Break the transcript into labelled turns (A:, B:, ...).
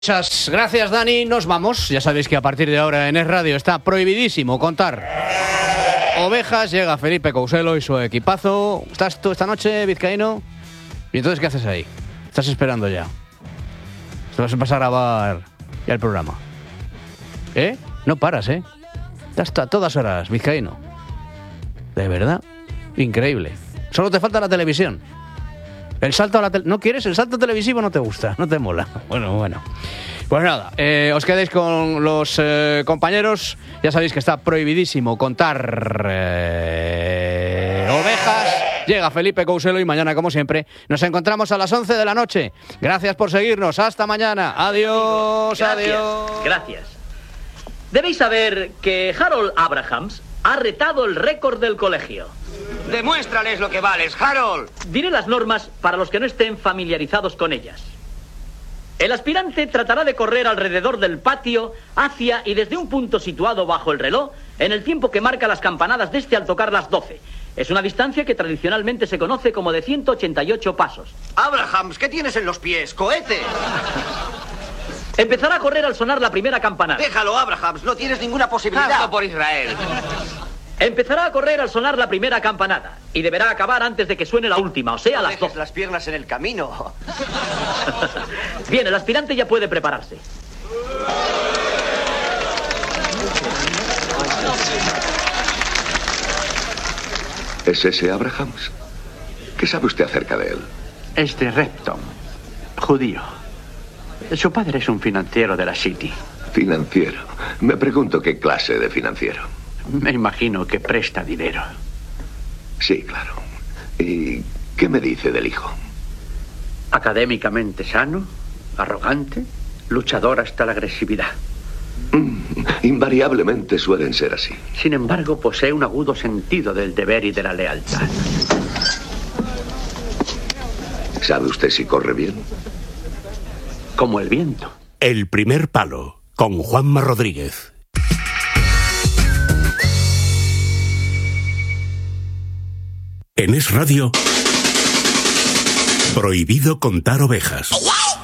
A: Muchas gracias, Dani. Nos vamos. Ya sabéis que a partir de ahora en Es Radio está prohibidísimo contar ovejas. Llega Felipe Couselo y su equipazo. ¿Estás tú esta noche, vizcaíno? ¿Y entonces qué haces ahí? ¿Estás esperando ya? ¿Te vas a pasar a grabar ya el programa? No paras, Hasta todas horas, vizcaíno. De verdad, increíble. Solo te falta la televisión. El salto a la ¿No quieres? ¿El salto televisivo no te gusta? ¿No te mola? Bueno. Pues nada, os quedéis con los compañeros. Ya sabéis que está prohibidísimo contar ovejas. Llega Felipe Couselo y mañana, como siempre, nos encontramos a las 11 de la noche. Gracias por seguirnos. Hasta mañana. Adiós.
B: Gracias. Debéis saber que Harold Abrahams ha retado el récord del colegio.
C: Demuéstrales lo que vales, Harold.
B: Diré las normas para los que no estén familiarizados con ellas. El aspirante tratará de correr alrededor del patio, hacia y desde un punto situado bajo el reloj, en el tiempo que marca las campanadas de este al tocar las 12. Es una distancia que tradicionalmente se conoce como de 188 pasos.
C: Abrahams, ¿qué tienes en los pies? ¡Cohete!
B: Empezará a correr al sonar la primera campanada.
C: Déjalo, Abrahams, no tienes ninguna posibilidad.
D: Hazlo por Israel.
B: Empezará a correr al sonar la primera campanada y deberá acabar antes de que suene la última, o sea, a las 12.
C: Las piernas en el camino.
B: Bien, el aspirante ya puede prepararse.
E: ¿Es ese Abrahams? ¿Qué sabe usted acerca de él?
F: Es de Repton, judío. Su padre es un financiero de la City.
E: Financiero. Me pregunto qué clase de financiero.
F: Me imagino que presta dinero.
E: Sí, claro. ¿Y qué me dice del hijo?
F: Académicamente sano, arrogante, luchador hasta la agresividad.
E: Invariablemente suelen ser así.
F: Sin embargo, posee un agudo sentido del deber y de la lealtad.
E: ¿Sabe usted si corre bien?
F: Como el viento.
G: El primer palo, con Juanma Rodríguez. En Es Radio, prohibido contar ovejas.